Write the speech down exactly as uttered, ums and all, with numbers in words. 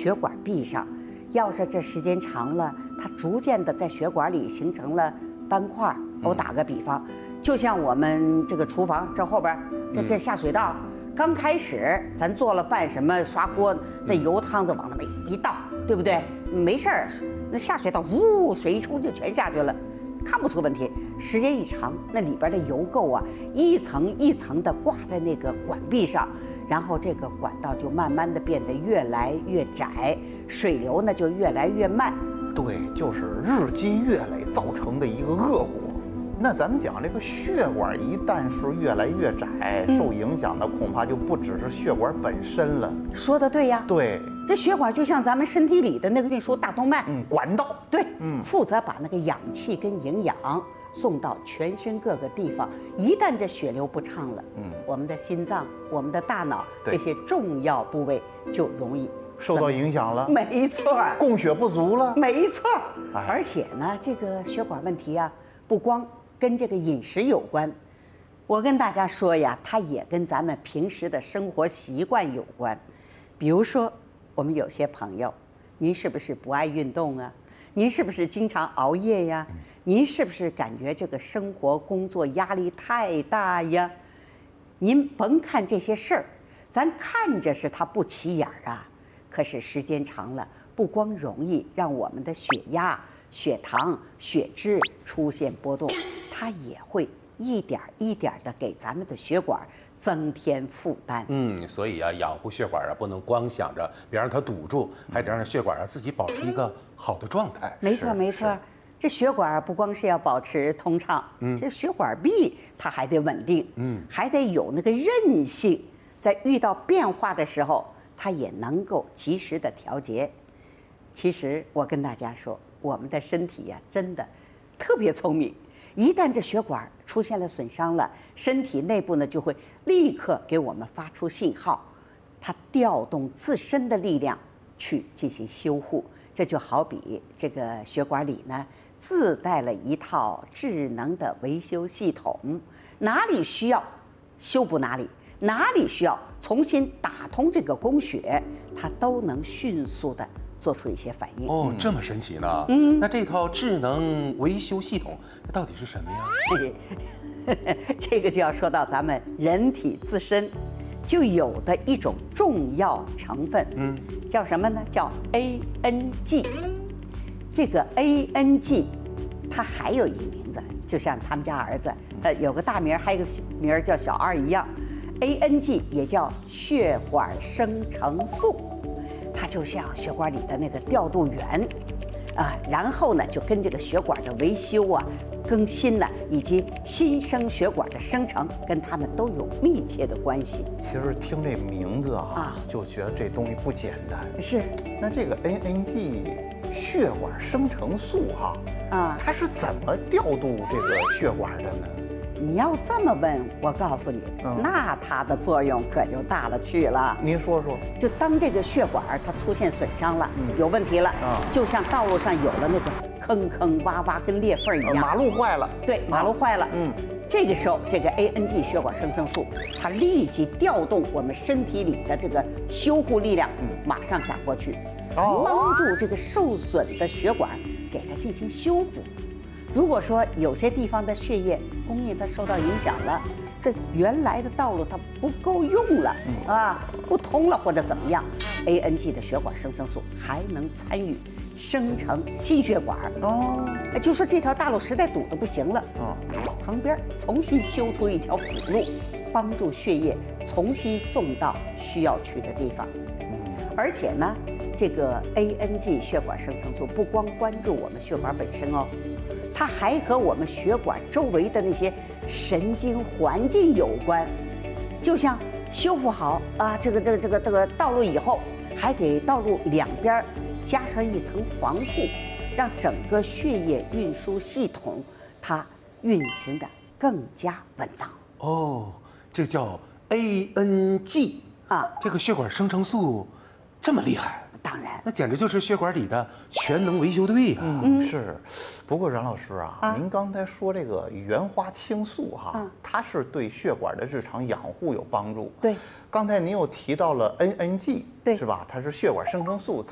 血管壁上。要是这时间长了，它逐渐的在血管里形成了斑块。我打个比方，就像我们这个厨房这后边这这下水道，刚开始咱做了饭什么刷锅，那油汤子往那么一倒，对不对？没事儿，那下水道呜水一冲就全下去了。看不出问题，时间一长，那里边的油垢啊，一层一层的挂在那个管壁上，然后这个管道就慢慢的变得越来越窄，水流呢就越来越慢。 对，就是日积月累造成的一个恶果。那咱们讲这个血管一旦是越来越窄，受影响的恐怕就不只是血管本身了。 说得对呀， 对。 这血管就像咱们身体里的那个运输大动脉， 嗯，管道， 对，嗯，负责把那个氧气跟营养送到全身各个地方。一旦这血流不畅了，嗯，我们的心脏、我们的大脑这些重要部位就容易受到影响了。 没错， 供血不足了。 没错，而且呢，这个血管问题啊，不光跟这个饮食有关，我跟大家说呀，它也跟咱们平时的生活习惯有关，比如说。我们有些朋友，您是不是不爱运动啊？您是不是经常熬夜呀？您是不是感觉这个生活工作压力太大呀？您甭看这些事儿，咱看着是它不起眼儿啊，可是时间长了，不光容易让我们的血压、血糖、血脂出现波动，它也会一点一点的给咱们的血管增添负担。 嗯，所以啊，养护血管啊，不能光想着别让它堵住，还得让血管啊自己保持一个好的状态。 没错，没错。这血管不光是要保持通畅，嗯，这血管壁它还得稳定，嗯，还得有那个韧性，在遇到变化的时候，它也能够及时的调节。其实我跟大家说，我们的身体呀、啊，真的特别聪明。一旦这血管出现了损伤了，身体内部呢就会立刻给我们发出信号，它调动自身的力量去进行修护。这就好比这个血管里呢自带了一套智能的维修系统，哪里需要修补哪里，哪里需要重新打通这个供血，它都能迅速的做出一些反应。 哦，这么神奇呢？嗯，那这套智能维修系统它到底是什么呀？ 这个就要说到咱们人体自身就有的一种重要成分，嗯，叫什么呢？叫 A N G。这个 A N G， 它还有一个名字，就像他们家儿子，呃，有个大名，还有一个名叫小二一样。A N G 也叫血管生成素。它就像血管里的那个调度员，啊，然后呢，就跟这个血管的维修啊、更新呢，以及新生血管的生成，跟他们都有密切的关系。 其实听这名字啊，啊就觉得这东西不简单。 是， 那这个 A N G 血管生成素哈，啊，它是怎么调度这个血管的呢？ 你要这么问，我告诉你，嗯、那它的作用可就大了去了。 您说说， 就当这个血管它出现损伤了，嗯、有问题了，啊、就像道路上有了那个坑坑洼洼跟裂缝一样， 马路坏了， 对，马路坏了，嗯，这个时候这个 A N G 血管生成素，它立即调动我们身体里的这个修护力量，嗯，马上赶过去，哦、帮助这个受损的血管给它进行修补。如果说有些地方的血液供应它受到影响了，这原来的道路它不够用了，啊，不通了或者怎么样 ，A N G 的血管生成素还能参与生成新血管。哦，就说这条大路实在堵得不行了，哦，旁边重新修出一条辅路，帮助血液重新送到需要去的地方。而且呢，这个 A N G 血管生成素不光关注我们血管本身哦。它还和我们血管周围的那些神经环境有关，就像修复好啊这个这个这个这个道路以后，还给道路两边加上一层防护，让整个血液运输系统它运行的更加稳当。 哦，这叫 A N G 啊，这个血管生成素这么厉害。 当然， 那简直就是血管里的全能维修队啊！ 嗯，是。不过阮老师啊，啊您刚才说这个原花青素哈，啊、它是对血管的日常养护有帮助。 对。 刚才您又提到了 N N G， 对， 是吧？它是血管生成素